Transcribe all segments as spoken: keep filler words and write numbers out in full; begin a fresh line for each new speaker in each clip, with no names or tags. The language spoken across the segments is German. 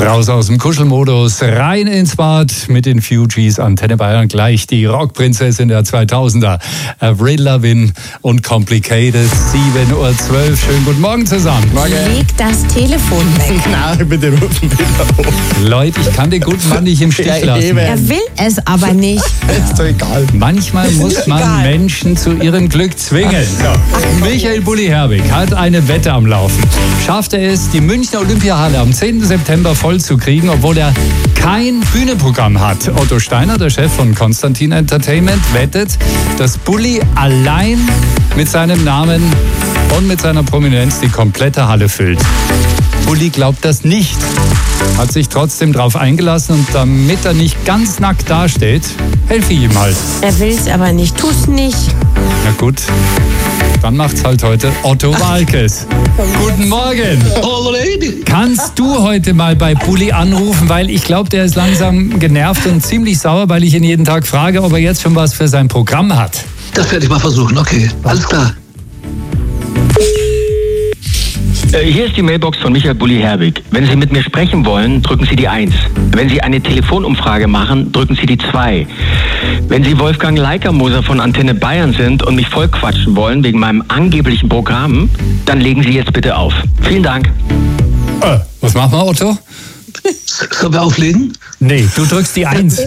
Raus aus dem Kuschelmodus, rein ins Bad mit den Fugees. Antenne Bayern gleich die Rockprinzessin der zweitausender. Avril Lavigne und Complicated. sieben Uhr zwölf. Schönen guten Morgen zusammen.
Morgen. Leg das Telefon weg.
Nein, bitte rufen bitte auf.
Leute, ich kann den guten Mann nicht im Stich
Ja,
lassen.
eben.
Er will es aber nicht.
Ist doch egal.
Manchmal muss man
egal.
Menschen zu ihrem Glück zwingen. Michael Bulli Herbig hat eine Wette am Laufen. Schafft er es, die Münchner Olympiahalle am zehnten September voll zu kriegen, obwohl er kein Bühnenprogramm hat? Otto Steiner, der Chef von Konstantin Entertainment, wettet, dass Bulli allein mit seinem Namen und mit seiner Prominenz die komplette Halle füllt. Bulli glaubt das nicht, hat sich trotzdem drauf eingelassen und damit er nicht ganz nackt dasteht, helfe ich ihm halt.
Er will es aber nicht. Tu's nicht.
Na gut, dann macht's halt heute Otto Walkes. Guten Morgen. Kannst du heute mal bei Bulli anrufen, weil ich glaube, der ist langsam genervt und ziemlich sauer, weil ich ihn jeden Tag frage, ob er jetzt schon was für sein Programm hat.
Das werde ich mal versuchen, okay. Alles klar.
Hier ist die Mailbox von Michael Bulli Herbig. Wenn Sie mit mir sprechen wollen, drücken Sie die eins. Wenn Sie eine Telefonumfrage machen, drücken Sie die zwei. Wenn Sie Wolfgang Leikamoser von Antenne Bayern sind und mich vollquatschen wollen wegen meinem angeblichen Programm, dann legen Sie jetzt bitte auf. Vielen Dank.
Äh, was machen wir, Otto?
Sollen wir auflegen?
Nee, du drückst die eins.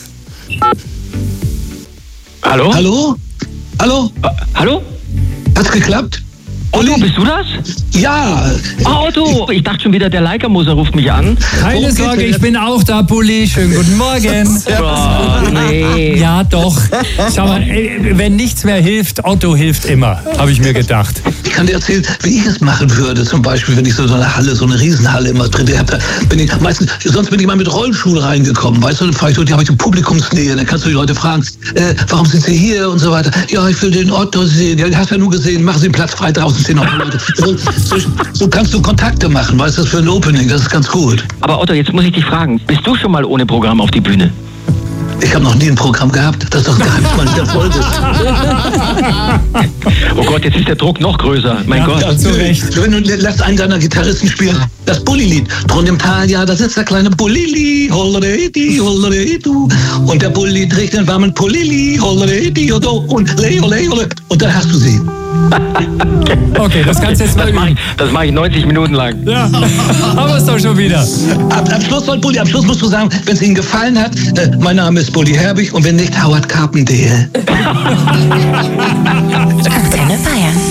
Hallo?
Hallo? Hallo?
Äh, hallo?
Hat's geklappt?
Otto, bist du das?
Ja.
Oh, Otto, ich dachte schon wieder, der Leikamoser ruft mich an.
Keine
Worum
Sorge,
geht's
ich bin auch da, Bulli. Schönen guten Morgen.
Oh, nee.
Ja, doch. Schau mal, ey, wenn nichts mehr hilft, Otto hilft immer, habe ich mir gedacht.
Ich kann dir erzählen, wie ich es machen würde. Zum Beispiel, wenn ich so eine Halle, so eine Riesenhalle immer drin habe. Bin ich meistens, sonst bin ich mal mit Rollschuhen reingekommen. Weißt du, dann fahre ich durch, die habe ich so Publikumsnähe. Dann kannst du die Leute fragen, äh, warum sind sie hier und so weiter. Ja, ich will den Otto sehen. Ja, den hast du ja nur gesehen. Machen Sie den Platz frei, draußen stehen noch Leute. So, so, so kannst du Kontakte machen, weißt du, das für ein Opening. Das ist ganz gut.
Aber Otto, jetzt muss ich dich fragen, bist du schon mal ohne Programm auf die Bühne?
Ich habe noch nie ein Programm gehabt. Das ist doch gar nicht mal der Folge.
Oh Gott, jetzt ist der Druck noch größer. Mein
Ja,
Gott.
ja, zu Recht.
Wenn du lässt einen deiner Gitarristen spielen, das Bulli-Lied. Drun im Tal, ja, da sitzt der kleine Bullili, holleredi, holleredi, du. Und der Bulli trägt den warmen Pullili, holleredi, und le, ole, ole. Und dann hast du sie.
Okay, das kannst du jetzt mal
Das mache
üben.
ich, das mach ich neunzig Minuten lang.
Ja, haben wir es doch schon wieder.
Ab, am Schluss soll Bulli, am Schluss musst du sagen, wenn es Ihnen gefallen hat, äh, mein Name ist Bulli Herbig und wenn nicht, Howard Carpendale.
Antenne Bayern.